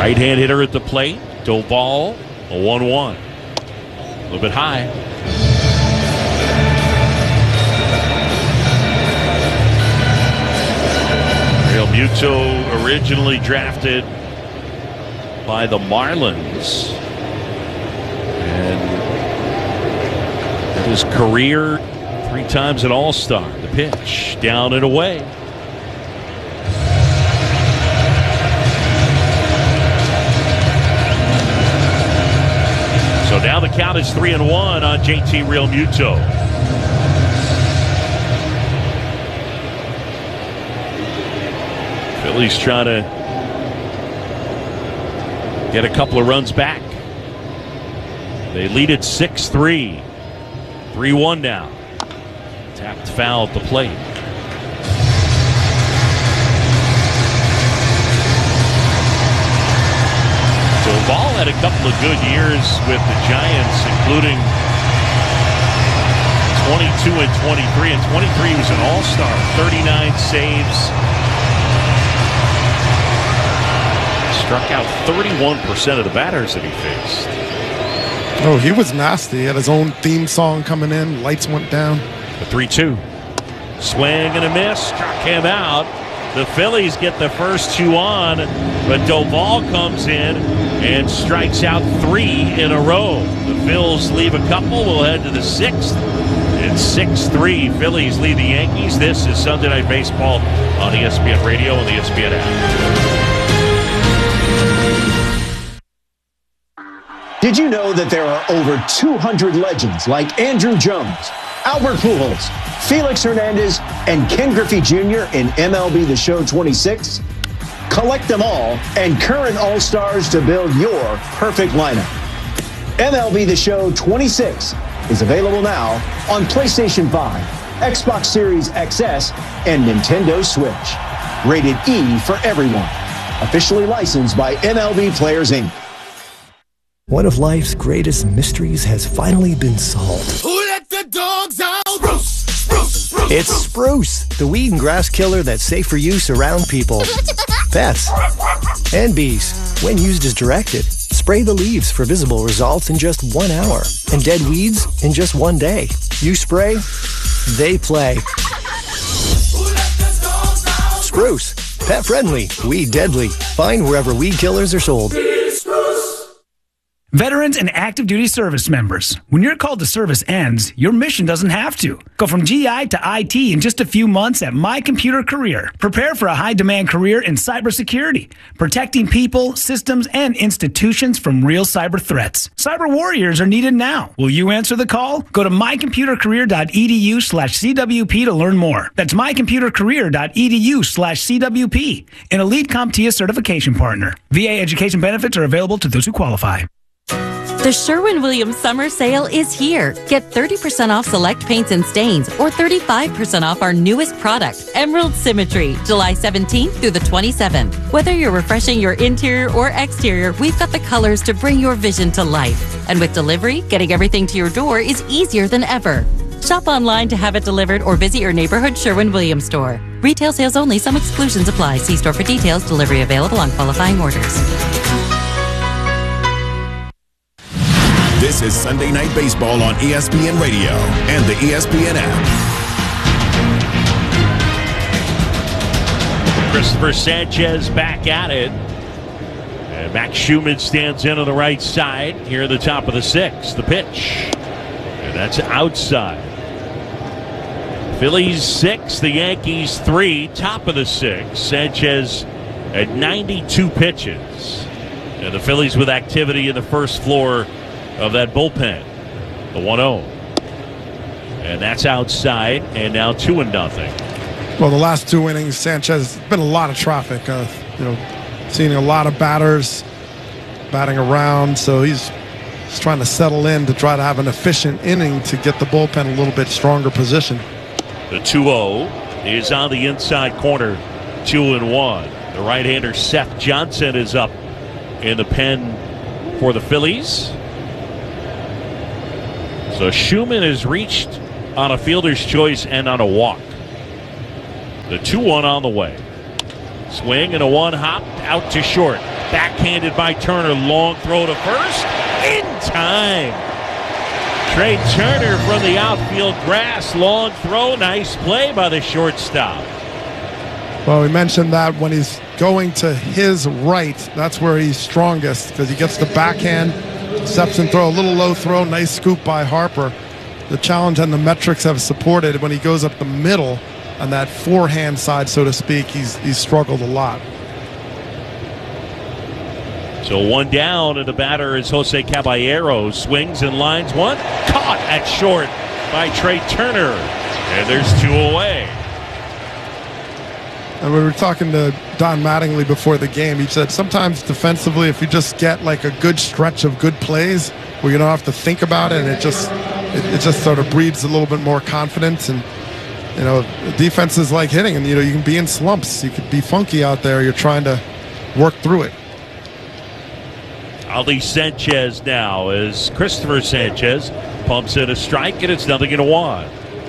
Right-hand hitter at the plate. Doval, a 1-1. A little bit high. Real Muto originally drafted by the Marlins. And his career 3 times an All-Star. The pitch, down and away. So now the count is 3-1 on JT Real Muto. Phillies trying to get a couple of runs back. They lead it 6-3. 3-1 now. Tapped foul at the plate. Doval had a couple of good years with the Giants, including 22 and 23. And 23 he was an all-star. 39 saves. Struck out 31% of the batters that he faced. Oh, he was nasty. He had his own theme song coming in. Lights went down. The 3-2. Swing and a miss. Struck him out. The Phillies get the first 2 on, but Doval comes in and strikes out 3 in a row. The Phils leave a couple. We'll head to the 6th. It's 6-3. Phillies lead the Yankees. This is Sunday Night Baseball on ESPN Radio and the ESPN app. Did you know that there are over 200 legends like Andrew Jones, Albert Pujols, Felix Hernandez, and Ken Griffey Jr. in MLB The Show 26? Collect them all and current All-Stars to build your perfect lineup. MLB The Show 26 is available now on PlayStation 5, Xbox Series XS, and Nintendo Switch. Rated E for everyone. Officially licensed by MLB Players, Inc. One of life's greatest mysteries has finally been solved. Who let the dogs out? Spruce, spruce, spruce. It's Spruce, the weed and grass killer that's safe for use around people, pets, and bees. When used as directed, spray the leaves for visible results in just 1 hour, and dead weeds in just 1 day. You spray, they play. Spruce, pet friendly, weed deadly. Find wherever weed killers are sold. Veterans and active duty service members, when your call to service ends, your mission doesn't have to. Go from GI to IT in just a few months at My Computer Career. Prepare for a high-demand career in cybersecurity, protecting people, systems, and institutions from real cyber threats. Cyber warriors are needed now. Will you answer the call? Go to mycomputercareer.edu/CWP to learn more. That's mycomputercareer.edu/CWP, an elite CompTIA certification partner. VA education benefits are available to those who qualify. The Sherwin-Williams Summer Sale is here. Get 30% off select paints and stains or 35% off our newest product, Emerald Symmetry, July 17th through the 27th. Whether you're refreshing your interior or exterior, we've got the colors to bring your vision to life. And with delivery, getting everything to your door is easier than ever. Shop online to have it delivered or visit your neighborhood Sherwin-Williams store. Retail sales only. Some exclusions apply. See store for details. Delivery available on qualifying orders. This is Sunday Night Baseball on ESPN Radio and the ESPN app. Christopher Sanchez back at it. And Max Schumann stands in on the right side here at the top of the 6th. The pitch. And that's outside. Phillies 6, the Yankees 3, top of the 6th. Sanchez at 92 pitches. And the Phillies with activity in the first floor of that bullpen. The 1-0. And that's outside, and now 2-0. Well, the last 2 innings, Sanchez, been a lot of traffic. Seeing a lot of batters batting around, so he's trying to settle in to try to have an efficient inning to get the bullpen a little bit stronger position. The 2-0 is on the inside corner, 2-1. The right-hander Seth Johnson is up in the pen for the Phillies. So Schumann has reached on a fielder's choice and on a walk. The 2-1 on the way. Swing and a 1 hop out to short. Backhanded by Turner. Long throw to first. In time. Trey Turner from the outfield grass. Long throw. Nice play by the shortstop. Well, we mentioned that when he's going to his right, that's where he's strongest because he gets the backhand, steps and throw, a little low throw, nice scoop by Harper. The challenge and the metrics have supported when he goes up the middle on that forehand side, so to speak, he's struggled a lot. So one down, and the batter is Jose Caballero. Swings and lines one. Caught at short by Trey Turner. And there's 2 away. And we were talking to Don Mattingly before the game. He said sometimes defensively, if you just get like a good stretch of good plays where you don't have to think about it, and it just sort of breeds a little bit more confidence. And defense is like hitting, and you can be in slumps. You could be funky out there. You're trying to work through it. Ali Sanchez now as Christopher Sanchez pumps in a strike, and it's 0-1.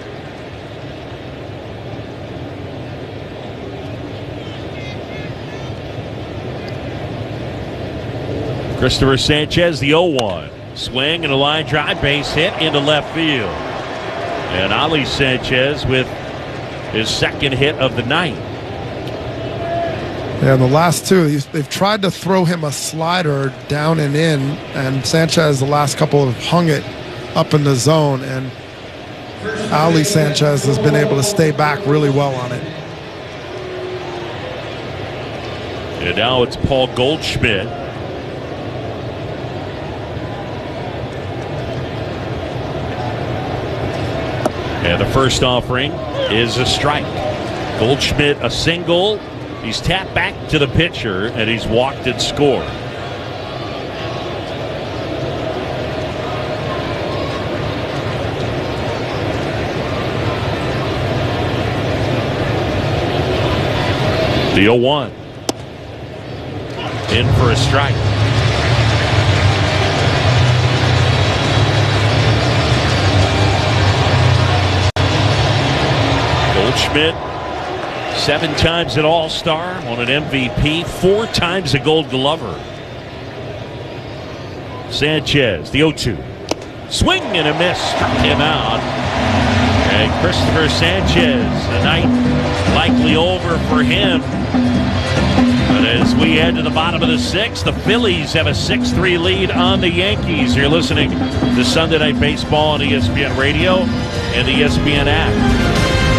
Christopher Sanchez, the 0-1. Swing and a line drive, base hit into left field. And Ali Sanchez with his second hit of the night. Yeah, the last two, they've tried to throw him a slider down and in, and Sanchez the last couple have hung it up in the zone, and Ali Sanchez has been able to stay back really well on it. And now it's Paul Goldschmidt. And the first offering is a strike. Goldschmidt a single. He's tapped back to the pitcher, and he's walked and scored. The 0-1. In for a strike. Goldschmidt, 7 times an All-Star, won an MVP, 4 times a Gold Glover. Sanchez, the 0-2. Swing and a miss, struck him out. And Christopher Sanchez, the night likely over for him. But as we head to the bottom of the 6th, the Phillies have a 6-3 lead on the Yankees. You're listening to Sunday Night Baseball on ESPN Radio and the ESPN app.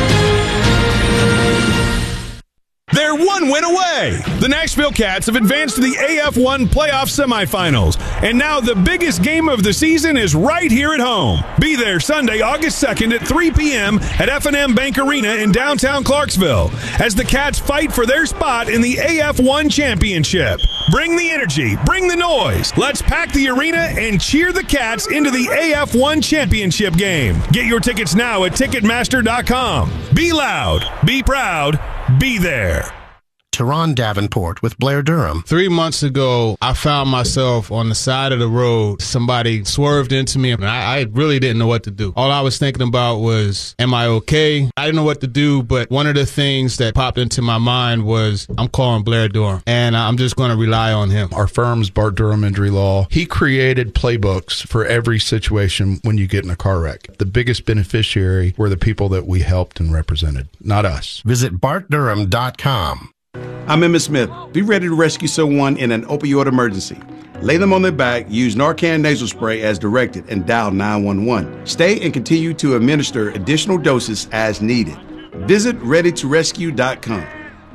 They're 1 win away. The Nashville Cats have advanced to the AF1 playoff semifinals. And now the biggest game of the season is right here at home. Be there Sunday, August 2nd at 3 p.m. at F&M Bank Arena in downtown Clarksville as the Cats fight for their spot in the AF1 championship. Bring the energy, bring the noise. Let's pack the arena and cheer the Cats into the AF1 championship game. Get your tickets now at Ticketmaster.com. Be loud, be proud, be there. Teron Davenport with Blair Durham. 3 months ago, I found myself on the side of the road. Somebody swerved into me, and I really didn't know what to do. All I was thinking about was, am I okay? I didn't know what to do, but one of the things that popped into my mind was, I'm calling Blair Durham, and I'm just going to rely on him. Our firm's Bart Durham Injury Law. He created playbooks for every situation when you get in a car wreck. The biggest beneficiary were the people that we helped and represented, not us. Visit BartDurham.com. I'm Emmitt Smith. Be ready to rescue someone in an opioid emergency. Lay them on their back, use Narcan nasal spray as directed, and dial 911. Stay and continue to administer additional doses as needed. Visit ReadyToRescue.com.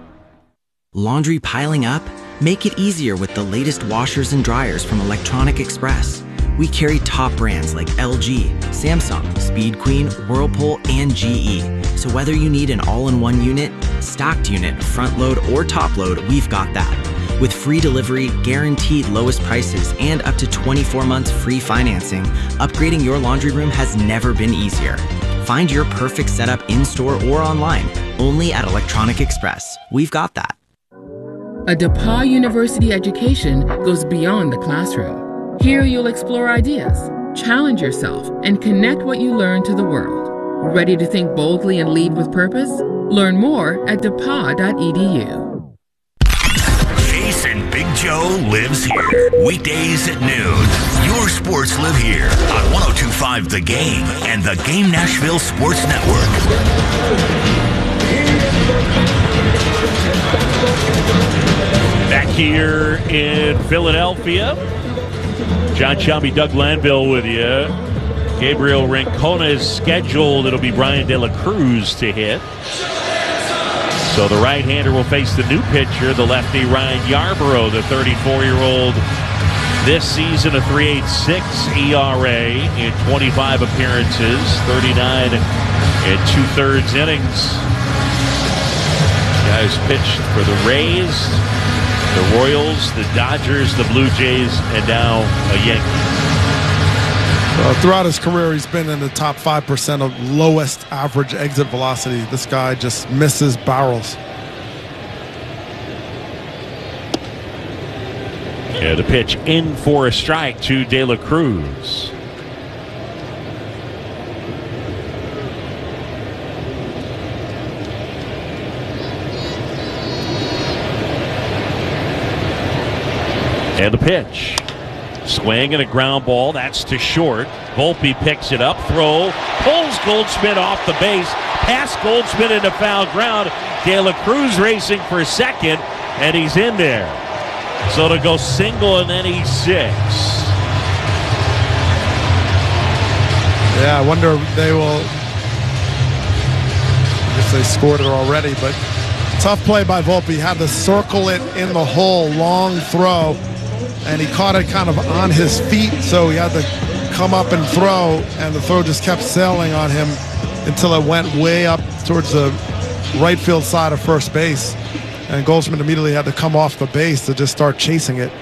Laundry piling up? Make it easier with the latest washers and dryers from Electronic Express. We carry top brands like LG, Samsung, Speed Queen, Whirlpool, and GE. So whether you need an all-in-one unit, stocked unit, front load, or top load, we've got that. With free delivery, guaranteed lowest prices, and up to 24 months free financing, upgrading your laundry room has never been easier. Find your perfect setup in-store or online, only at Electronic Express. We've got that. A DePauw University education goes beyond the classroom. Here you'll explore ideas, challenge yourself, and connect what you learn to the world. Ready to think boldly and lead with purpose? Learn more at DePauw.edu. Jason Big Joe lives here. Weekdays at noon. Your sports live here on 102.5 The Game and the Game Nashville Sports Network. Back here in Philadelphia, John Shelby, Doug Lanville with you. Gabriel Rincona is scheduled. It'll be Brian De La Cruz to hit. So the right-hander will face the new pitcher, the lefty Ryan Yarbrough, the 34-year-old. This season, a 3.86 ERA in 25 appearances, 39 and 2/3 innings. Guys pitched for the Rays, the Royals, the Dodgers, the Blue Jays, and now a Yankee. Throughout his career, he's been in the top 5% of lowest average exit velocity. This guy just misses barrels. Yeah, the pitch in for a strike to De La Cruz. And the pitch. Swing and a ground ball. That's to short. Volpe picks it up. Throw. Pulls Goldschmidt off the base. Past Goldschmidt into foul ground. De La Cruz racing for second. And he's in there. So to go single and then he's 6. Yeah, I wonder if they will. I guess they scored it already, but tough play by Volpe. Had to circle it in the hole. Long throw. And he caught it kind of on his feet, so he had to come up and throw, and the throw just kept sailing on him until it went way up towards the right field side of first base. And Goldschmidt immediately had to come off the base to just start chasing it.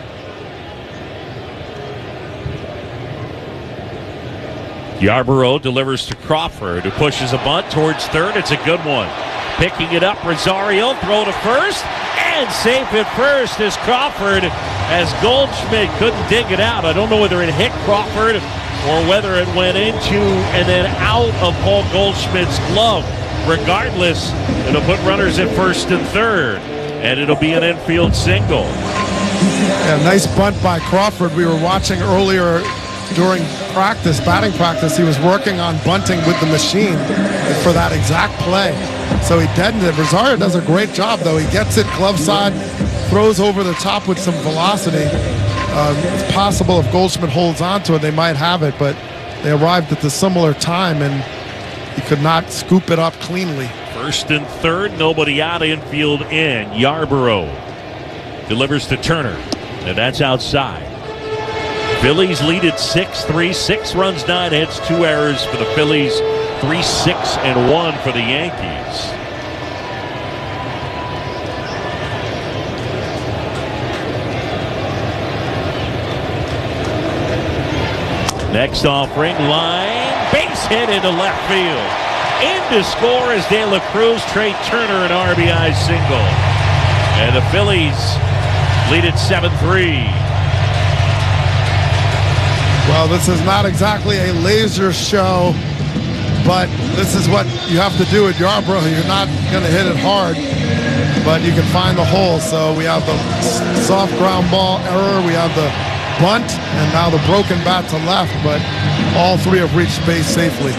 Yarbrough delivers to Crawford, who pushes a bunt towards third. It's a good one. Picking it up, Rosario, throw to first, and safe at first is Crawford, as Goldschmidt couldn't dig it out. I don't know whether it hit Crawford or whether it went into and then out of Paul Goldschmidt's glove. Regardless, it'll put runners at first and third, and it'll be an infield single. Yeah, nice bunt by Crawford. We were watching earlier during practice, batting practice. He was working on bunting with the machine for that exact play. So he deadened it. Rosario does a great job, though. He gets it glove side, throws over the top with some velocity. It's possible if Goldschmidt holds on to it, they might have it, but they arrived at the similar time, and he could not scoop it up cleanly. First and third, nobody out, infield in. Yarbrough delivers to Turner, and that's outside. Phillies lead at 6-3, 6 runs, 9 hits, 2 errors for the Phillies, 3-6-1 for the Yankees. Next offering, line, base hit into left field. In to score is De La Cruz. Trey Turner, an RBI single. And the Phillies lead at 7-3. Well, this is not exactly a laser show, but this is what you have to do at Yarbrough. You're not going to hit it hard, but you can find the hole. So we have the soft ground ball error, we have the bunt, and now the broken bat to left, but all three have reached base safely.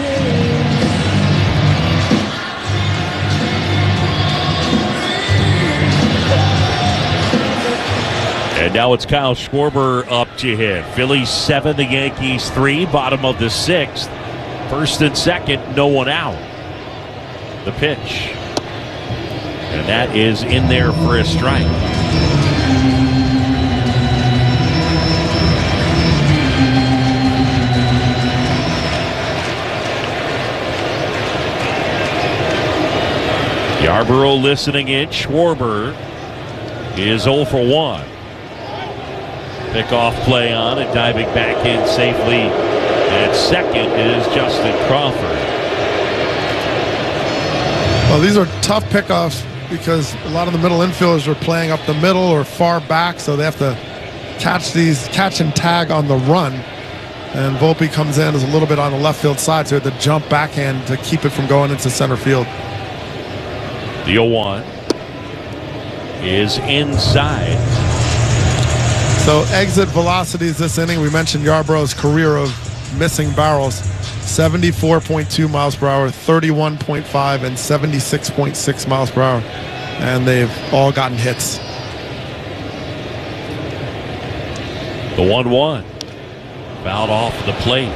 And now it's Kyle Schwarber up to hit. Phillies 7, the Yankees 3, bottom of the 6th. First and second, no one out. The pitch. And that is in there for a strike. Yarbrough listening in. Schwarber is 0 for 1. Pickoff play on and diving back in safely at second is Justin Crawford. Well, these are tough pickoffs because a lot of the middle infielders are playing up the middle or far back, so they have to catch and tag on the run. And Volpe comes in as a little bit on the left field side, so he had to jump backhand to keep it from going into center field. The 0-1 is inside. So exit velocities this inning, we mentioned Yarborough's career of missing barrels, 74.2 miles per hour, 31.5, and 76.6 miles per hour. And they've all gotten hits. The 1-1. Fouled off the plate.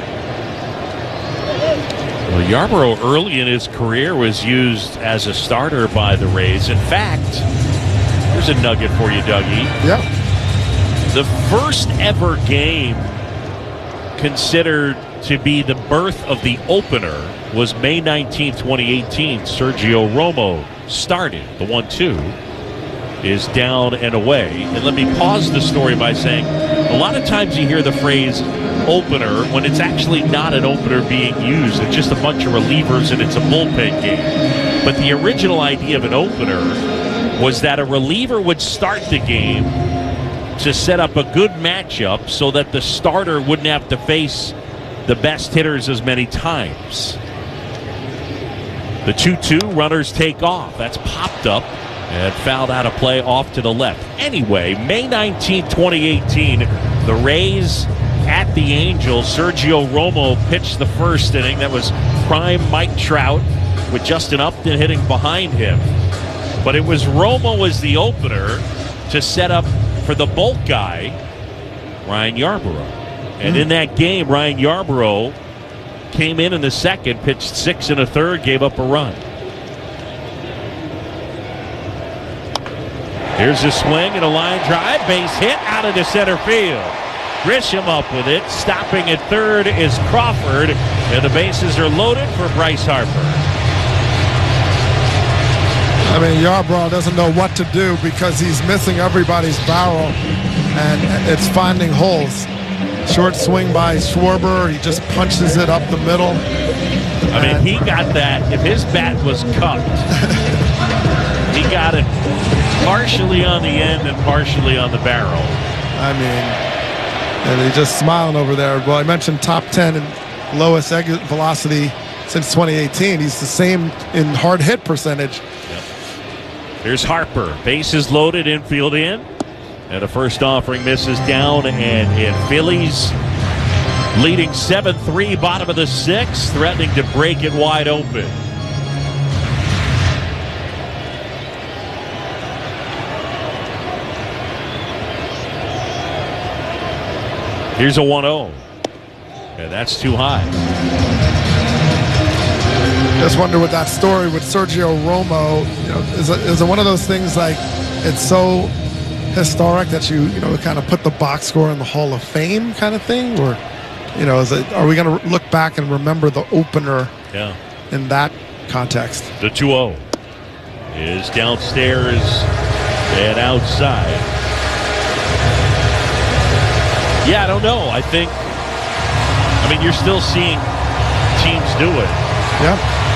Well, Yarborough early in his career was used as a starter by the Rays. In fact, here's a nugget for you, Dougie. Yeah. The first ever game considered to be the birth of the opener was May 19, 2018. Sergio Romo started. The 1-2 is down and away. And let me pause the story by saying a lot of times you hear the phrase opener when it's actually not an opener being used. It's just a bunch of relievers and it's a bullpen game. But the original idea of an opener was that a reliever would start the game to set up a good matchup so that the starter wouldn't have to face the best hitters as many times. The 2-2, runners take off. That's popped up and fouled out of play off to the left. Anyway, May 19, 2018, the Rays at the Angels. Sergio Romo pitched the first inning. That was prime Mike Trout with Justin Upton hitting behind him. But it was Romo as the opener to set up for the bulk guy, Ryan Yarborough. And in that game, Ryan Yarborough came in the second, pitched 6 1/3, gave up a run. Here's a swing and a line drive, base hit out into center field. Grisham up with it. Stopping at third is Crawford, and the bases are loaded for Bryce Harper. I mean, Yarbrough doesn't know what to do because he's missing everybody's barrel, and it's finding holes. Short swing by Schwarber. He just punches it up the middle. I mean, he got that. If his bat was cupped, he got it partially on the end and partially on the barrel. I mean, and he's just smiling over there. Well, I mentioned top 10 and lowest exit velocity since 2018. He's the same in hard hit percentage. Yep. Here's Harper. Bases loaded, infield in. And a first offering misses down and in. Phillies leading 7-3, bottom of the 6th, threatening to break it wide open. Here's a 1-0. And that's too high. Just wonder what that story with Sergio Romo, is it one of those things like it's so historic that you kind of put the box score in the Hall of Fame kind of thing, or are we going to look back and remember the opener in that context? The 2-0 is downstairs and outside. Yeah, I don't know. I mean, you're still seeing teams do it. Yeah.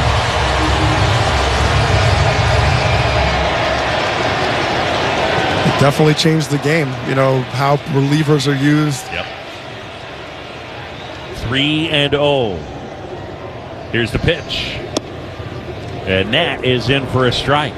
Definitely changed the game, how relievers are used. Yep. 3-0. Here's the pitch. And Nat is in for a strike.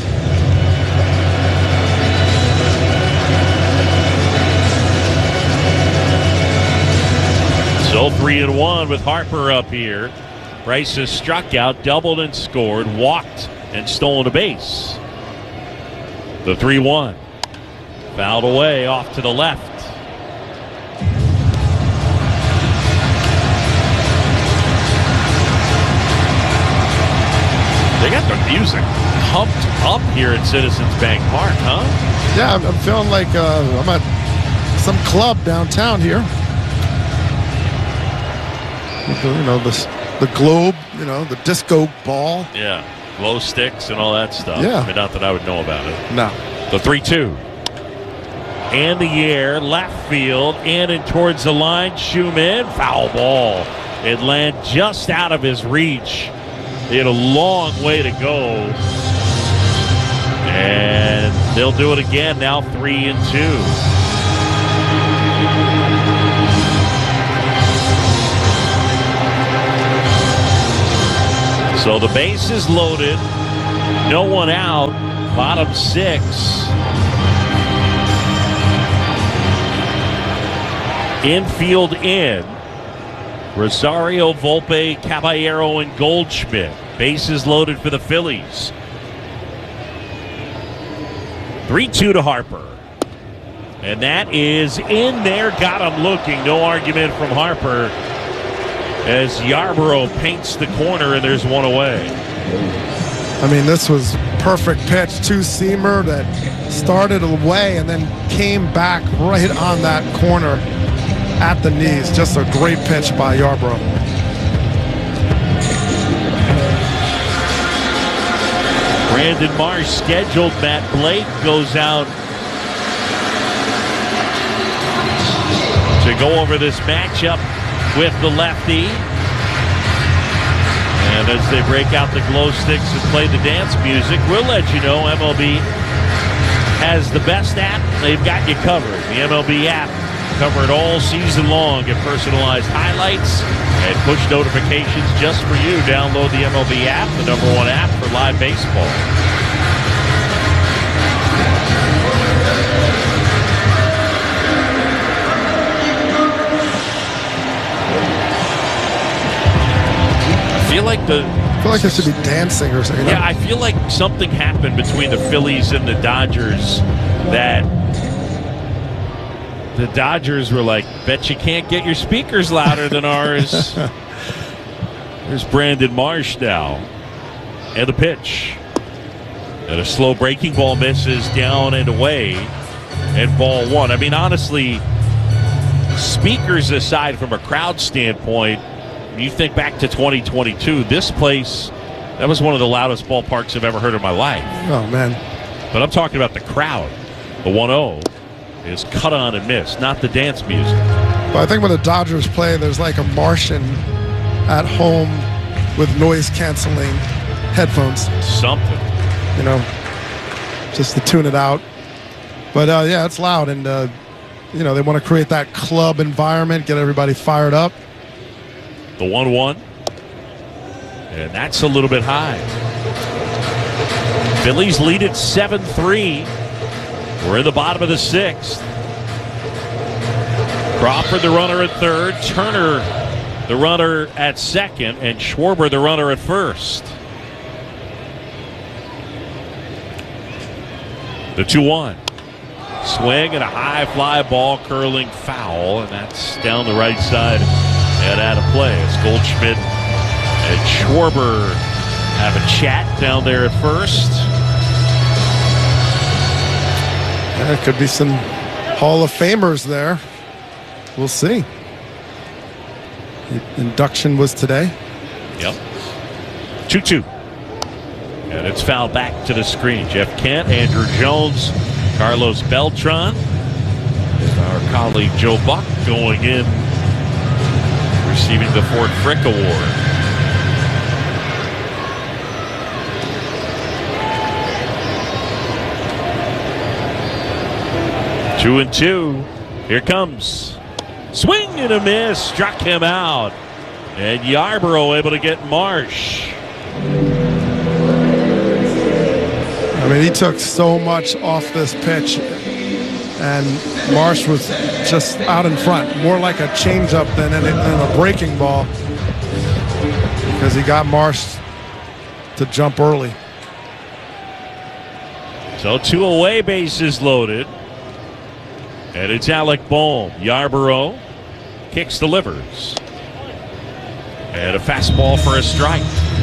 So 3-1 with Harper up here. Bryce has struck out, doubled and scored, walked and stolen a base. The 3-1. Fouled away off to the left. They got their music pumped up here at Citizens Bank Park, huh? Yeah, I'm feeling like I'm at some club downtown here. The globe, the disco ball. Yeah, glow sticks and all that stuff. Yeah. I mean, not that I would know about it. No. The 3-2. And the air, left field, in and towards the line. Schumann, foul ball. It landed just out of his reach. He had a long way to go. And they'll do it again now, 3-2. So the base is loaded. No one out. Bottom 6. Infield in. Rosario, Volpe, Caballero, and Goldschmidt. Bases loaded for the Phillies. 3-2 to Harper. And that is in there. Got him looking. No argument from Harper as Yarbrough paints the corner, and there's one away. I mean, this was perfect pitch. Two-seamer that started away and then came back right on that corner at the knees. Just a great pitch by Yarbrough. Brandon Marsh scheduled. Matt Blake goes out to go over this matchup with the lefty. And as they break out the glow sticks and play the dance music, we'll let you know MLB has the best app. They've got you covered. The MLB app, covered all season long. Get personalized highlights and push notifications just for you. Download the MLB app, the #1 app for live baseball. I feel like there should be dancing or something. Yeah, I feel like something happened between the Phillies and the Dodgers that the Dodgers were like, bet you can't get your speakers louder than ours. There's Brandon Marsh now. And the pitch. And a slow breaking ball misses down and away. And ball one. I mean, honestly, speakers aside from a crowd standpoint, you think back to 2022, this place, that was one of the loudest ballparks I've ever heard in my life. Oh, man. But I'm talking about the crowd. The 1-0 is cut on and missed, not the dance music. But I think when the Dodgers play, there's like a Martian at home with noise-canceling headphones. Something. You know, just to tune it out. But, yeah, it's loud. And, you know, they want to create that club environment, get everybody fired up. The 1-1. And that's a little bit high. Phillies lead at 7-3. We're in the bottom of the 6th. Crawford, the runner at third. Turner, the runner at second. And Schwarber, the runner at first. The 2-1. Swing and a high fly ball curling foul. And that's down the right side and out of play. As Goldschmidt and Schwarber have a chat down there at first. There could be some Hall of Famers there. We'll see. The induction was today. Yep. 2-2. And it's fouled back to the screen. Jeff Kent, Andrew Jones, Carlos Beltran, and our colleague Joe Buck going in, receiving the Fort Frick Award. Two and two. Here comes. Swing and a miss. Struck him out. And Yarbrough able to get Marsh. I mean, he took so much off this pitch. And Marsh was just out in front. More like a changeup than a breaking ball. Because he got Marsh to jump early. So 2 away, bases loaded. And it's Alec Bohm. Yarbrough kicks, delivers. And a fastball for a strike.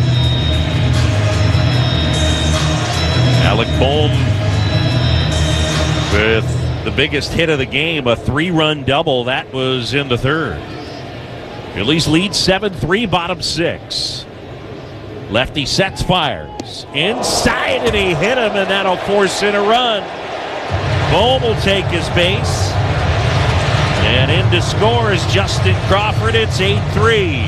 Alec Bohm with the biggest hit of the game, a 3-run double. That was in the third. Phillies lead 7-3, bottom 6. Lefty sets, fires. Inside, and he hit him, and that'll force in a run. Bohm will take his base. And in to score is Justin Crawford. It's 8-3.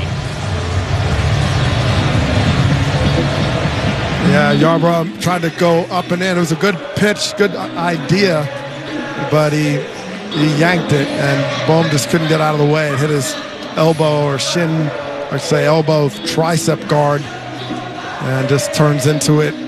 Yeah, Yarbrough tried to go up and in. It was a good pitch, good idea, but he yanked it, and Bohm just couldn't get out of the way. It hit his elbow or shin, I'd say elbow, tricep guard, and just turns into it.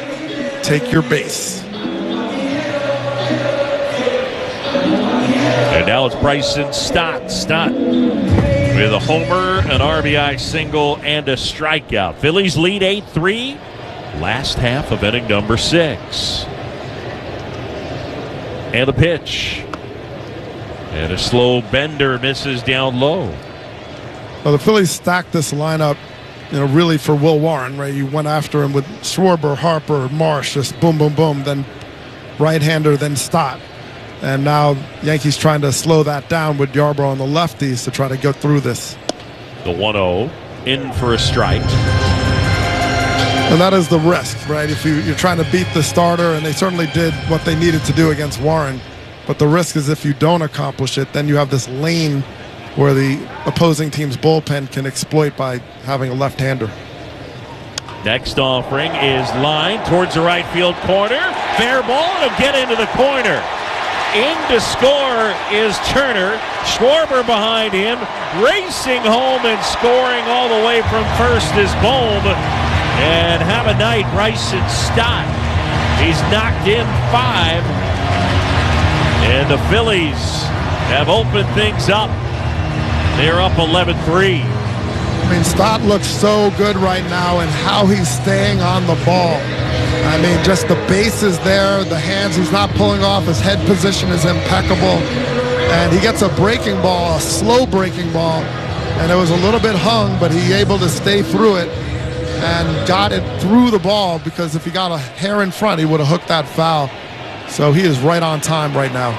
Take your base. And now it's Bryson Stott. Stott with a homer, an RBI single, and a strikeout. Phillies lead 8-3. Last half of inning number 6. And the pitch. And a slow bender misses down low. Well, the Phillies stacked this lineup, really for Will Warren, right? You went after him with Schwarber, Harper, Marsh, just boom, boom, boom, then right-hander, then Stott. And now Yankees trying to slow that down with Yarbrough on the lefties to try to get through this. The 1-0 in for a strike. And that is the risk, right? If you're trying to beat the starter, and they certainly did what they needed to do against Warren, but the risk is if you don't accomplish it, then you have this lane where the opposing team's bullpen can exploit by having a left-hander. Next offering is lined towards the right field corner. Fair ball, and it'll get into the corner. In to score is Turner. Schwarber behind him, racing home and scoring all the way from first is Bohm. And have a night, Bryson Stott. He's knocked in 5. And the Phillies have opened things up. They're up 11-3. I mean, Stott looks so good right now and how he's staying on the ball. I mean, just the base is there, the hands, he's not pulling off, his head position is impeccable. And he gets a breaking ball, a slow breaking ball, and it was a little bit hung, but he able to stay through it and got it through the ball, because if he got a hair in front, he would have hooked that foul. So he is right on time right now.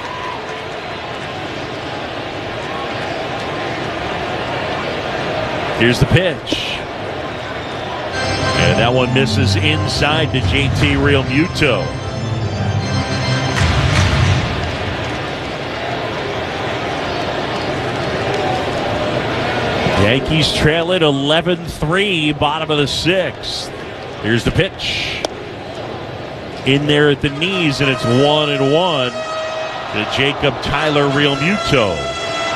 Here's the pitch. And that one misses inside to JT Realmuto. Yankees trail it 11-3, bottom of the 6th. Here's the pitch. In there at the knees, and it's 1-1 to Jacob Tyler Realmuto.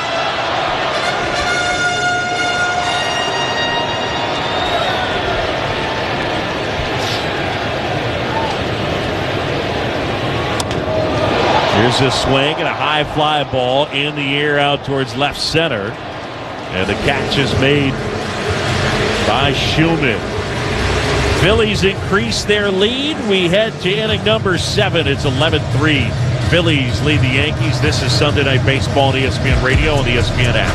Here's a swing and a high fly ball in the air out towards left center. And the catch is made by Shulman. Phillies increase their lead. We head to inning number 7. It's 11-3. Phillies lead the Yankees. This is Sunday Night Baseball on ESPN Radio and the ESPN app.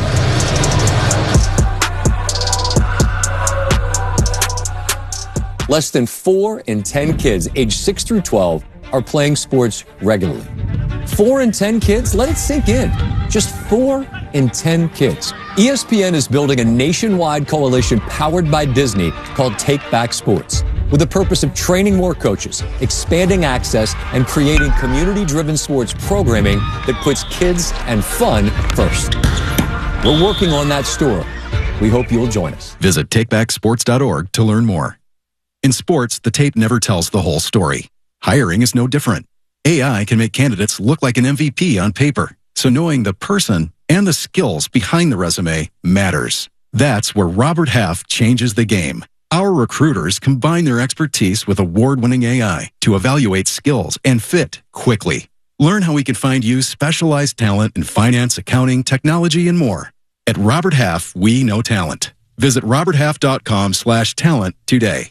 Less than 4 in 10 kids aged 6 through 12 are playing sports regularly. 4 in 10 kids? Let it sink in. Just 4 in 10 kids. ESPN is building a nationwide coalition powered by Disney called Take Back Sports, with the purpose of training more coaches, expanding access, and creating community-driven sports programming that puts kids and fun first. We're working on that story. We hope you'll join us. Visit takebacksports.org to learn more. In sports, the tape never tells the whole story. Hiring is no different. AI can make candidates look like an MVP on paper, so knowing the person and the skills behind the resume matters. That's where Robert Half changes the game. Our recruiters combine their expertise with award-winning AI to evaluate skills and fit quickly. Learn how we can find you specialized talent in finance, accounting, technology, and more. At Robert Half, we know talent. Visit roberthalf.com/talent today.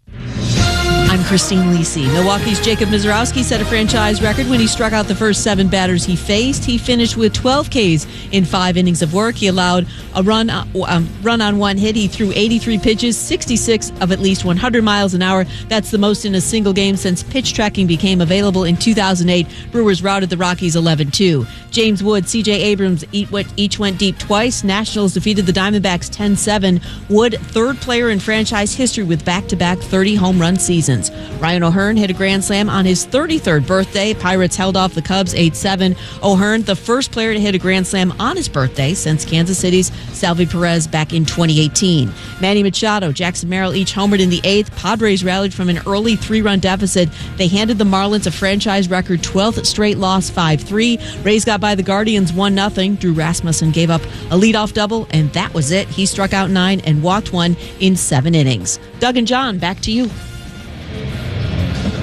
I'm Christine Lisi. Milwaukee's Jacob Mizrowski set a franchise record when he struck out the first 7 batters he faced. He finished with 12 Ks in 5 innings of work. He allowed a run on 1 hit. He threw 83 pitches, 66 of at least 100 miles an hour. That's the most in a single game since pitch tracking became available in 2008. Brewers routed the Rockies 11-2. James Wood, C.J. Abrams each went deep twice. Nationals defeated the Diamondbacks 10-7. Wood, third player in franchise history with back-to-back 30 home run seasons. Ryan O'Hearn hit a grand slam on his 33rd birthday. Pirates held off the Cubs 8-7. O'Hearn, the first player to hit a grand slam on his birthday since Kansas City's Salvi Perez back in 2018. Manny Machado, Jackson Merrill each homered in the 8th. Padres rallied from an early 3-run deficit. They handed the Marlins a franchise record 12th straight loss 5-3. Rays got by the Guardians 1-0. Drew Rasmussen gave up a leadoff double, and that was it. He struck out 9 and walked 1 in 7 innings. Doug and John, back to you.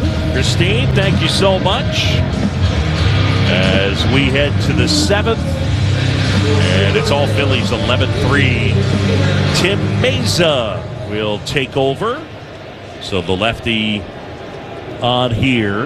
Christine, thank you so much. As we head to the 7th And it's all Phillies 11-3. Tim Meza will take over. So the lefty on here.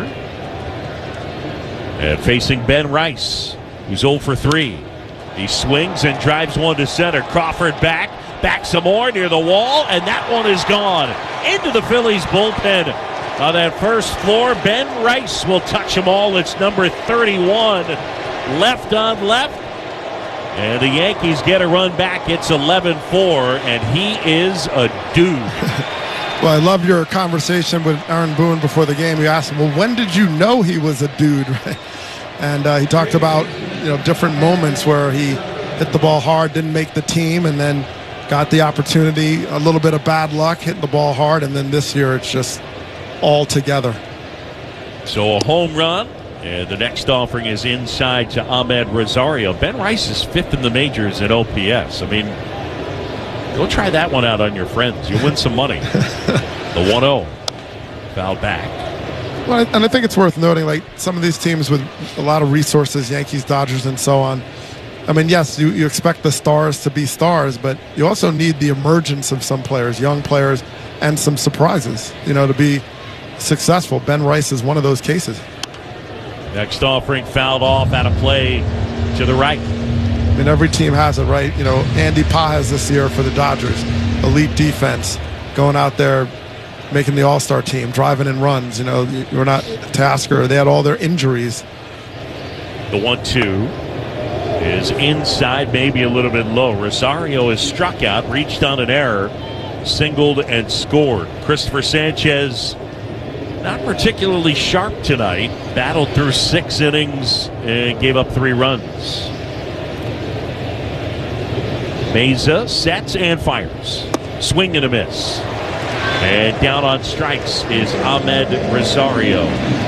And facing Ben Rice, who's 0 for 3. He swings and drives one to center. Crawford back some more near the wall, and that one is gone into the Phillies bullpen. On that first floor, Ben Rice will touch them all. It's number 31, left on left. And the Yankees get a run back. It's 11-4, and he is a dude. Well, I love your conversation with Aaron Boone before the game. You asked him, well, when did you know he was a dude? And he talked about different moments where he hit the ball hard, didn't make the team, and then got the opportunity, a little bit of bad luck, hitting the ball hard, and then this year it's just all together. So a home run, and the next offering is inside to Ahmed Rosario. Ben Rice is 5th in the majors at OPS. I mean, go try that one out on your friends. You'll win some money. The 1-0. Fouled back. Well, and I think it's worth noting, like some of these teams with a lot of resources, Yankees, Dodgers, and so on. I mean, yes, you expect the stars to be stars, but you also need the emergence of some players, young players, and some surprises, to be successful. Ben Rice is one of those cases. Next offering fouled off, out of play to the right. I mean, every team has it, right? Andy Pages this year for the Dodgers, elite defense, going out there, making the All-Star team, driving in runs. You're not Tasker. They had all their injuries. The 1-2 is inside, maybe a little bit low. Rosario is struck out, reached on an error, singled and scored. Christopher Sanchez, not particularly sharp tonight, battled through 6 innings and gave up 3 runs. Meza sets and fires. Swing and a miss. And down on strikes is Ahmed Rosario.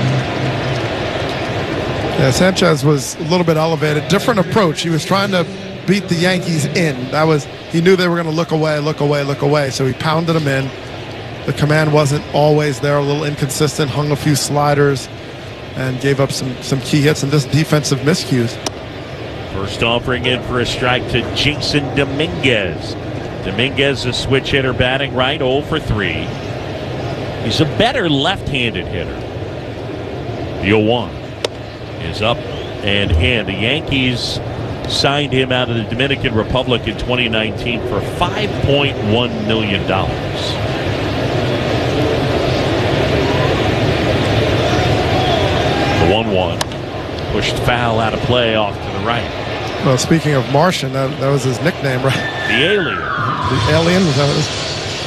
Yeah, Sanchez was a little bit elevated. Different approach. He was trying to beat the Yankees in. He knew they were going to look away. So he pounded them in. The command wasn't always there. A little inconsistent. Hung a few sliders and gave up some key hits and just defensive miscues. First offering in for a strike to Jason Dominguez. Dominguez, a switch hitter, batting right, 0 for 3. He's a better left-handed hitter. The 0-1 is up and in. The Yankees signed him out of the Dominican Republic in 2019 for $5.1 million. The 1-1 pushed foul out of play off to the right. Well, speaking of Martian, that was his nickname, right? The Alien. The Alien, was that what it was?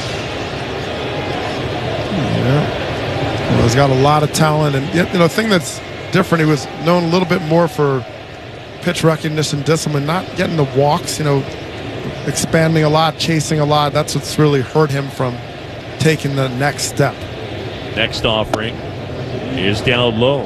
Yeah. Well, he's got a lot of talent, and the thing that's different, he was known a little bit more for pitch recognition, discipline, not getting the walks, expanding a lot, chasing a lot. That's what's really hurt him from taking the next step. Next offering is down low.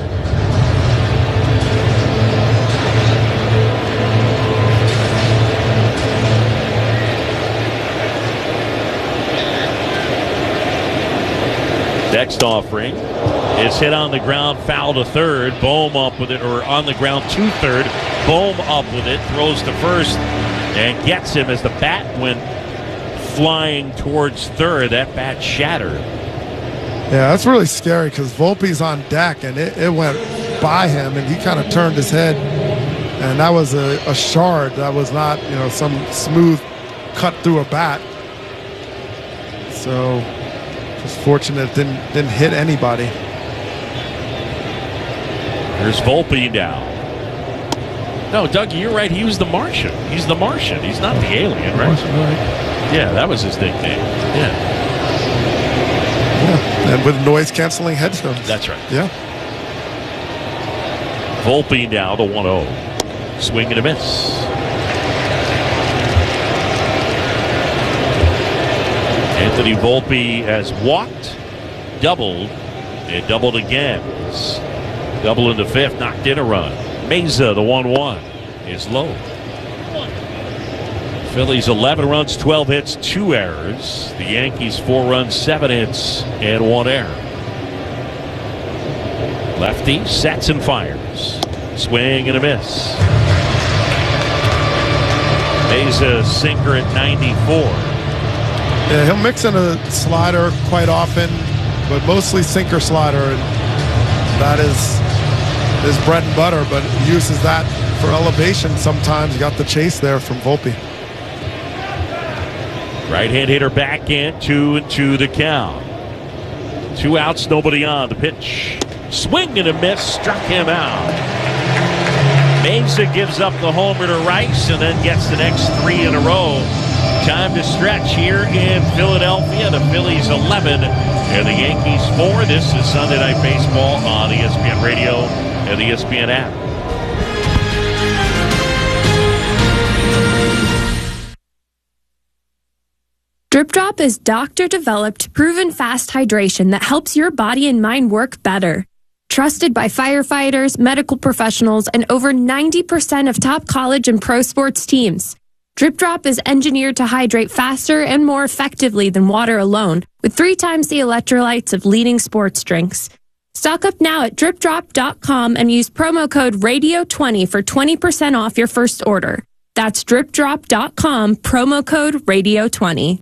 Next offering is hit on the ground, foul to third. Bohm up with it, or on the ground to third. Bohm up with it, throws to first, and gets him as the bat went flying towards third. That bat shattered. Yeah, that's really scary because Volpe's on deck, and it went by him, and he kind of turned his head, and that was a shard. That was not, some smooth cut through a bat. So just fortunate it didn't hit anybody. There's Volpe now. No, Dougie, you're right. He was the Martian. He's the Martian. He's not the Alien, right? Martian, right. Yeah, that was his nickname. Yeah. And with noise-canceling headphones. That's right. Yeah. Volpe now, the 1-0. Swing and a miss. Anthony Volpe has walked, doubled, and doubled again. Double in the 5th, knocked in a run. Meza, the 1-1, is low. Phillies 11 runs, 12 hits, 2 errors. The Yankees 4 runs, 7 hits, and 1 error. Lefty sets and fires. Swing and a miss. He's a sinker at 94. Yeah, he'll mix in a slider quite often, but mostly sinker slider, and that is his bread and butter, but he uses that for elevation sometimes. You got the chase there from Volpe. Right-hand hitter back in, 2-2 the count. 2 outs, nobody on. The pitch. Swing and a miss, struck him out. Mesa gives up the homer to Rice and then gets the next 3 in a row. Time to stretch here in Philadelphia. The Phillies 11 and the Yankees 4. This is Sunday Night Baseball on ESPN Radio and the ESPN app. Drip Drop is doctor-developed, proven fast hydration that helps your body and mind work better. Trusted by firefighters, medical professionals, and over 90% of top college and pro sports teams. Drip Drop is engineered to hydrate faster and more effectively than water alone, with 3 times the electrolytes of leading sports drinks. Stock up now at dripdrop.com and use promo code RADIO20 for 20% off your first order. That's dripdrop.com, promo code RADIO20.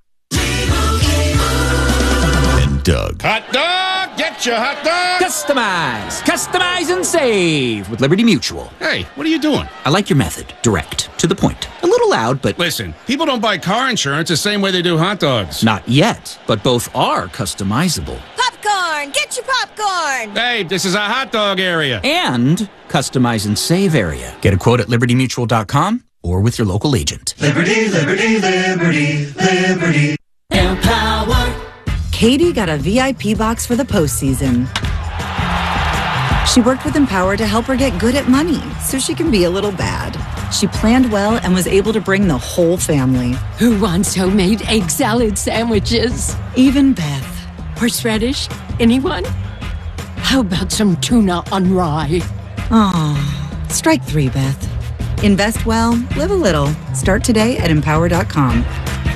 Doug. Hot dog! Get your hot dog! Customize and save with Liberty Mutual. Hey, what are you doing? I like your method. Direct. To the point. A little loud, but... Listen, people don't buy car insurance the same way they do hot dogs. Not yet, but both are customizable. Popcorn! Get your popcorn! Hey, this is a hot dog area. And customize and save area. Get a quote at libertymutual.com or with your local agent. Liberty, liberty, liberty, liberty. Empower. Katie got a VIP box for the postseason. She worked with Empower to help her get good at money so she can be a little bad. She planned well and was able to bring the whole family. Who wants homemade egg salad sandwiches? Even Beth. Horseradish? Anyone? How about some tuna on rye? Aw, strike 3, Beth. Invest well, live a little. Start today at empower.com.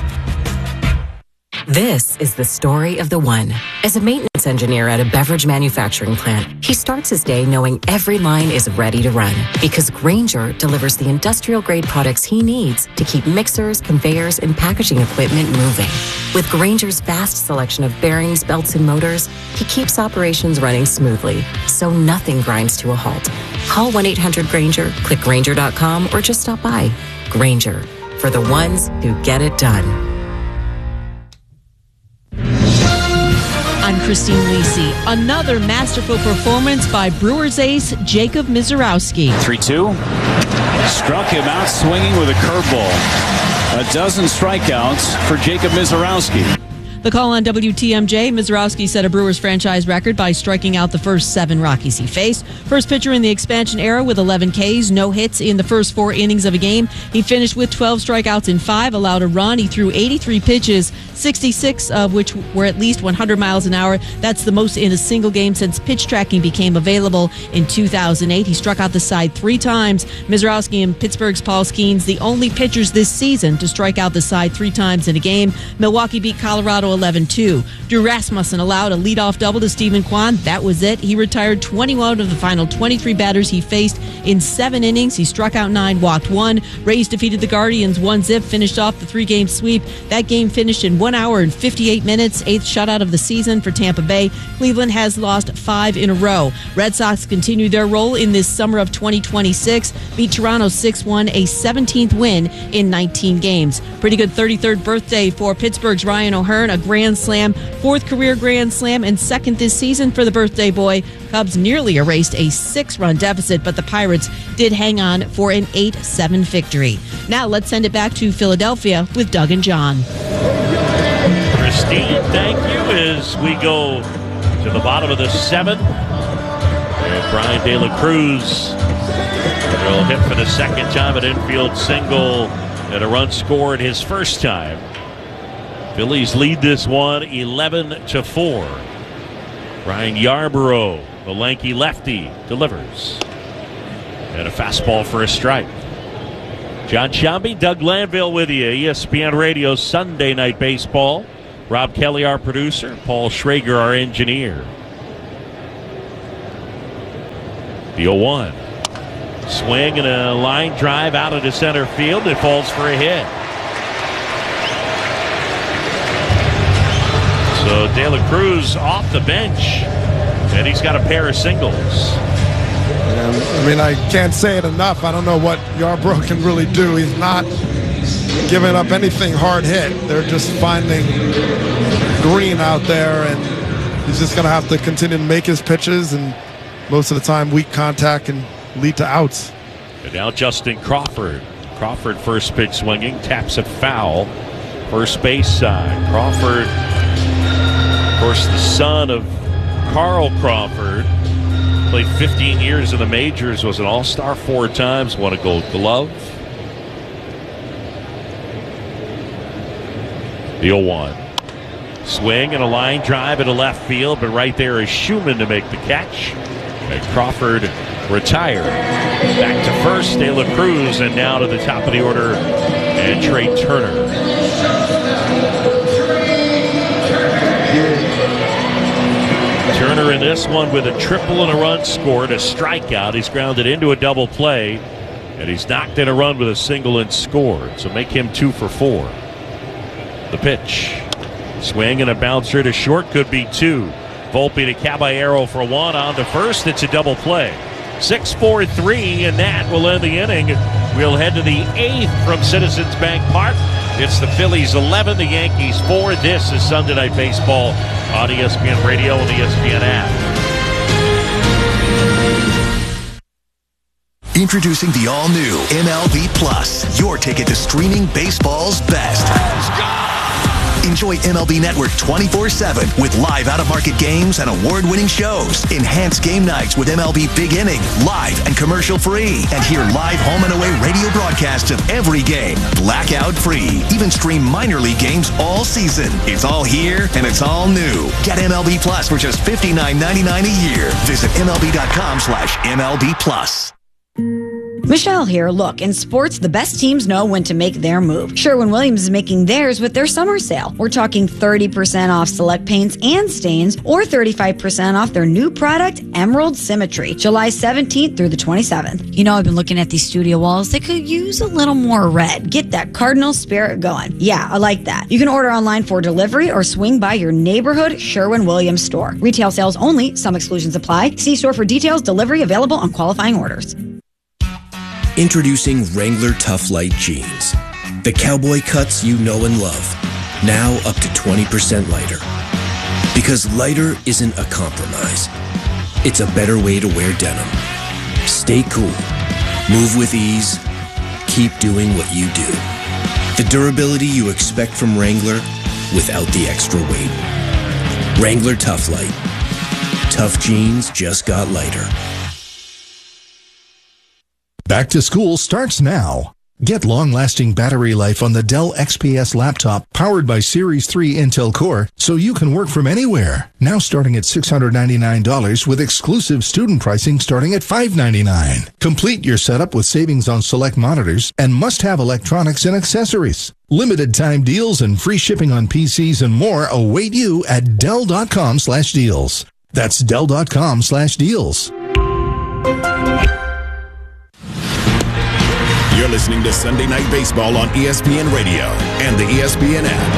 This is the story of the one. As a maintenance engineer at a beverage manufacturing plant, he starts his day knowing every line is ready to run because Grainger delivers the industrial-grade products he needs to keep mixers, conveyors, and packaging equipment moving. With Grainger's vast selection of bearings, belts, and motors, he keeps operations running smoothly, so nothing grinds to a halt. Call 1-800-GRAINGER, click Grainger.com, or just stop by. Grainger, for the ones who get it done. I'm Christine Lisi. Another masterful performance by Brewers ace Jacob Misiorowski. 3-2. Struck him out swinging with a curveball. A dozen strikeouts for Jacob Misiorowski. The call on WTMJ, Misiorowski set a Brewers franchise record by striking out the first 7 Rockies he faced. First pitcher in the expansion era with 11 Ks, no hits in the first 4 innings of a game. He finished with 12 strikeouts in 5, allowed a run. He threw 83 pitches, 66 of which were at least 100 miles an hour. That's the most in a single game since pitch tracking became available in 2008. He struck out the side 3 times. Misiorowski and Pittsburgh's Paul Skeens, the only pitchers this season to strike out the side 3 times in a game. Milwaukee beat Colorado 11-2. Drew Rasmussen allowed a leadoff double to Stephen Kwan. That was it. He retired 21 of the final 23 batters he faced in 7 innings. He struck out 9, walked 1. Rays defeated the Guardians 1-0, finished off the 3-game sweep. That game finished in 1 hour and 58 minutes, 8th shutout of the season for Tampa Bay. Cleveland has lost 5 in a row. Red Sox continue their roll in this summer of 2026. Beat Toronto 6-1, a 17th win in 19 games. Pretty good 33rd birthday for Pittsburgh's Ryan O'Hearn, a grand slam, 4th career grand slam, and 2nd this season for the birthday boy. Cubs nearly erased a 6-run deficit, but the Pirates did hang on for an 8-7 victory. Now let's send it back to Philadelphia with Doug and John. Christine, thank you. As we go to the bottom of the 7th, and Brian De La Cruz will hit for the 2nd time, an infield single and a run scored his first time. Phillies lead this one 11-4. Ryan Yarbrough, the lanky lefty, delivers. And a fastball for a strike. John Sciambi, Doug Glanville with you. ESPN Radio Sunday Night Baseball. Rob Kelly, our producer. Paul Schrager, our engineer. The 0-1. Swing and a line drive out into center field. It falls for a hit. So De La Cruz off the bench, and he's got a pair of singles. I mean, I can't say it enough. I don't know what Yarbrough can really do. He's not giving up anything hard hit. They're just finding green out there, and he's just going to have to continue to make his pitches, and most of the time weak contact can lead to outs. And now Justin Crawford. Crawford first pitch swinging, taps it foul. First base side. Crawford, of course, the son of Carl Crawford. Played 15 years in the majors, was an all-star 4 times, won a gold glove. The 0-1. Swing and a line drive into left field, but right there is Schumann to make the catch. And Crawford retired. Back to first, De La Cruz, and now to the top of the order, and Trey Turner. Turner in this one with a triple and a run scored, a strikeout. He's grounded into a double play, and he's knocked in a run with a single and scored. So make him 2 for 4. The pitch. Swing and a bouncer to short, could be 2. Volpe to Caballero for 1 on to first. It's a double play. 6-4-3, and that will end the inning. We'll head to the 8th from Citizens Bank Park. It's the Phillies 11, the Yankees 4. This is Sunday Night Baseball on ESPN Radio and the ESPN app. Introducing the all-new MLB Plus, your ticket to streaming baseball's best. Enjoy MLB Network 24/7 with live out-of-market games and award-winning shows. Enhance game nights with MLB Big Inning, live and commercial-free. And hear live home and away radio broadcasts of every game, blackout-free. Even stream minor league games all season. It's all here and it's all new. Get MLB Plus for just $59.99 a year. Visit MLB.com/MLB Plus. Michelle here. Look, in sports, the best teams know when to make their move. Sherwin-Williams is making theirs with their summer sale. We're talking 30% off select paints and stains, or 35% off their new product, Emerald Symmetry, July 17th through the 27th. You know, I've been looking at these studio walls. They could use a little more red. Get that Cardinal spirit going. Yeah, I like that. You can order online for delivery or swing by your neighborhood Sherwin-Williams store. Retail sales only. Some exclusions apply. See store for details. Delivery available on qualifying orders. Introducing Wrangler Tough Light Jeans. The cowboy cuts you know and love. Now up to 20% lighter. Because lighter isn't a compromise. It's a better way to wear denim. Stay cool. Move with ease. Keep doing what you do. The durability you expect from Wrangler without the extra weight. Wrangler Tough Light. Tough jeans just got lighter. Back to school starts now. Get long-lasting battery life on the Dell XPS laptop powered by Series 3 Intel Core so you can work from anywhere. Now starting at $699 with exclusive student pricing starting at $599. Complete your setup with savings on select monitors and must-have electronics and accessories. Limited time deals and free shipping on PCs and more await you at Dell.com/deals. That's Dell.com/deals. You're listening to Sunday Night Baseball on ESPN Radio and the ESPN app.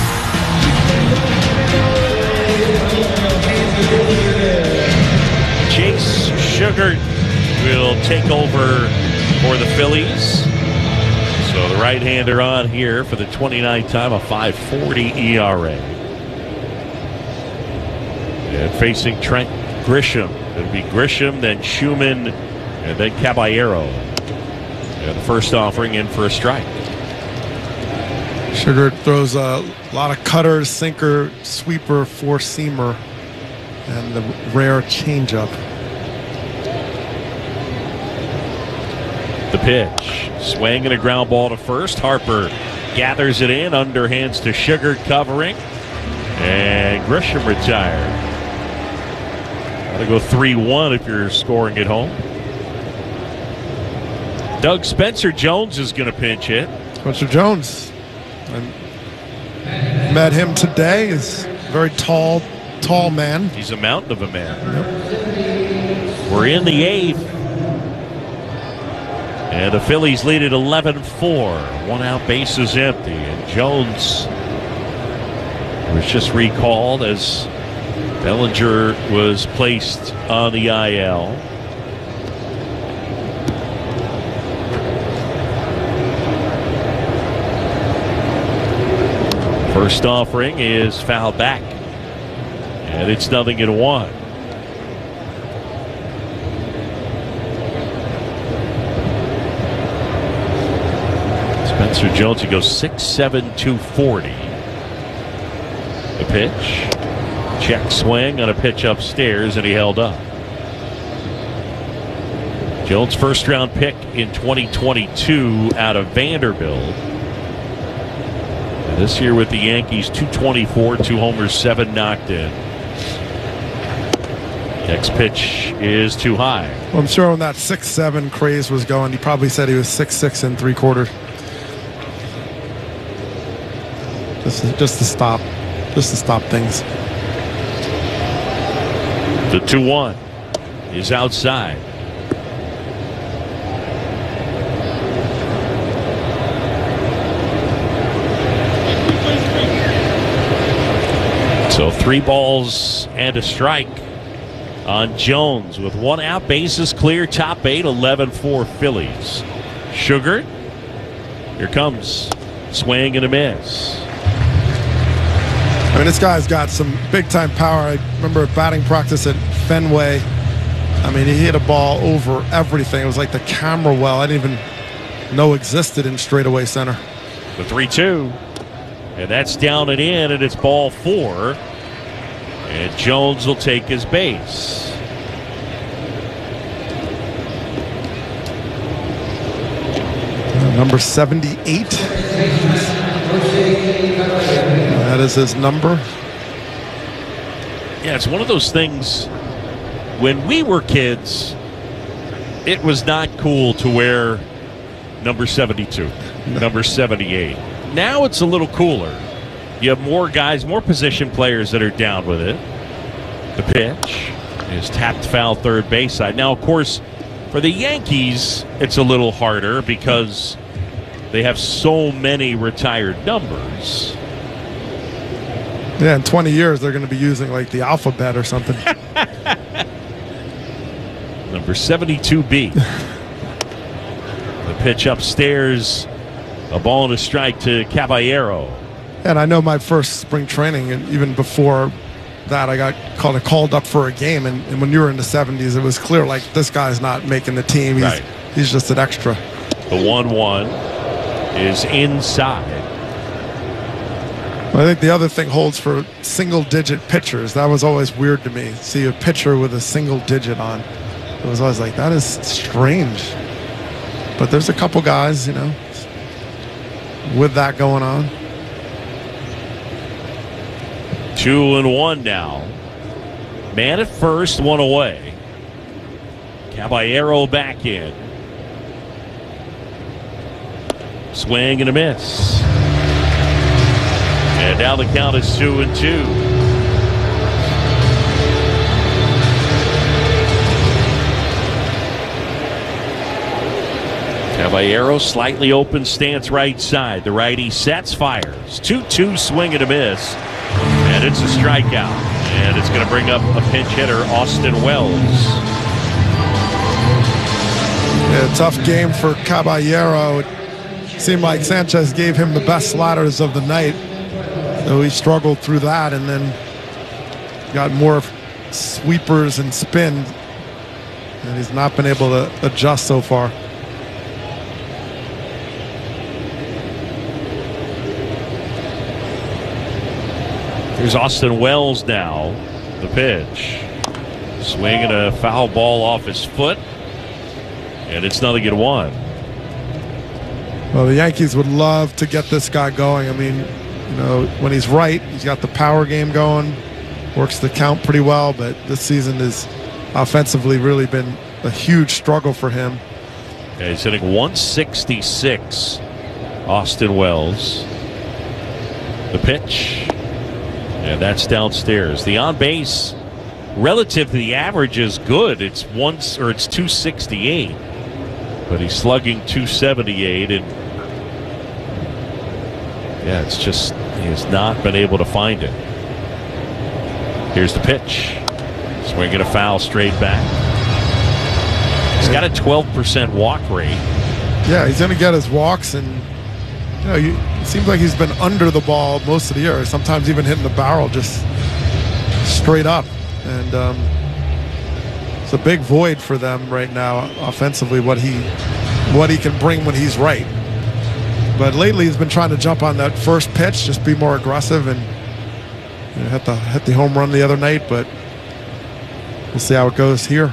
Chase Sugar will take over for the Phillies. So the right-hander on here for the 29th time, a 5.40 ERA. And facing Trent Grisham. It'll be Grisham, then Schumann, and then Caballero. And the first offering in for a strike. Sugar throws a lot of cutters, sinker, sweeper, four-seamer, and the rare changeup. The pitch. Swing and a ground ball to first. Harper gathers it in, underhands to Sugar, covering. And Grisham retired. Got to go 3-1 if you're scoring at home. Doug Spencer Jones is going to pinch hit. Spencer Jones. I met him today. He's a very tall man. He's a mountain of a man. Yep. We're in the 8th. And the Phillies lead at 11-4. 1 out, bases empty. And Jones was just recalled as Bellinger was placed on the IL. First offering is fouled back. And it's 0-1. Spencer Jones, he goes 6'7", 240. The pitch. Check swing on a pitch upstairs, and he held up. Jones' first-round pick in 2022 out of Vanderbilt. And this year with the Yankees, 224, 2 homers, 7 knocked in. Next pitch is too high. Well, I'm sure when that 6'7" craze was going, he probably said he was 6'6" 3/4. Just to stop things. The 2-1 is outside. So 3 balls and a strike on Jones with 1 out, bases clear, top 8, 11-4 Phillies. Sugar, here comes, swing and a miss. I mean, this guy's got some big-time power. I remember batting practice at Fenway. I mean, he hit a ball over everything. It was like the camera well I didn't even know existed in straightaway center. The 3-2. And that's down and in, and it's ball 4. And Jones will take his base. Number 78. That is his number. Yeah, it's one of those things. When we were kids, it was not cool to wear number 72, number 78. Now it's a little cooler. You have more guys, more position players that are down with it. The pitch is tapped foul third base side. Now, of course, for the Yankees, it's a little harder because they have so many retired numbers. Yeah, in 20 years, they're going to be using like the alphabet or something. Number 72B. The pitch upstairs, a ball and a strike to Caballero. And I know my first spring training, and even before that, I got called up for a game. And when you were in the 70s, it was clear, like, this guy's not making the team. He's just an extra. The 1-1 is inside. I think the other thing holds for single-digit pitchers. That was always weird to me. See a pitcher with a single digit on. It was always like, that is strange. But there's a couple guys, you know, with that going on. 2-1 now. Man at first, 1 away. Caballero back in. Swing and a miss. And now the count is 2-2. Caballero slightly open stance right side. The righty sets, fires. 2-2 swing and a miss. And it's a strikeout. And it's going to bring up a pinch hitter, Austin Wells. Yeah, tough game for Caballero. It seemed like Sanchez gave him the best sliders of the night. So he struggled through that and then got more sweepers and spin. And he's not been able to adjust so far. Here's Austin Wells now. The pitch. Swinging a foul ball off his foot. And it's 0-1. Well, the Yankees would love to get this guy going. I mean, you know, when he's right, he's got the power game going, works the count pretty well, but this season has offensively really been a huge struggle for him. Yeah, he's hitting 166, Austin Wells. The pitch, and that's downstairs. The on base, relative to the average, is good. It's 268. But he's slugging .278, and yeah, it's just he has not been able to find it. Here's the pitch. Swinging a foul straight back. He's got a 12% walk rate. Yeah, he's going to get his walks, and it seems like he's been under the ball most of the year. Sometimes even hitting the barrel just straight up, and it's a big void for them right now offensively. What he can bring when he's right. But lately he's been trying to jump on that first pitch, just be more aggressive, and hit the home run the other night. But we'll see how it goes here.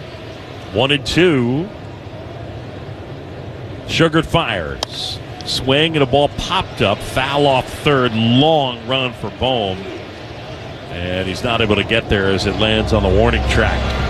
1-2. Sugar fires. Swing and a ball popped up. Foul off third. Long run for Bohm. And he's not able to get there as it lands on the warning track.